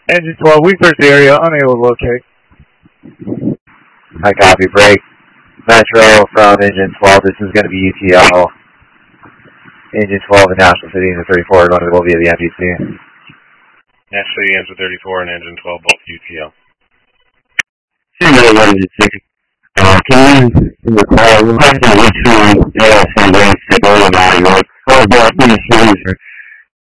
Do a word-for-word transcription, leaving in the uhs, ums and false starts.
Engine twelve, we searched the area, unable to locate. High copy, break. Metro from Engine twelve, this is going to be U T L. Engine twelve in National City and the thirty-four going to go via the M D C. National City Engine thirty-four and Engine twelve, both U T L. Engine six. Uh, can you recall, we're going to reach the L S C race to go to Valley Road? Or the police